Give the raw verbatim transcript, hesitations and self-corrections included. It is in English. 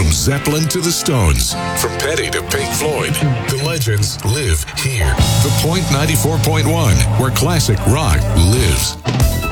From Zeppelin to the Stones, from Petty to Pink Floyd, the legends live here. The Point ninety-four point one, where classic rock lives.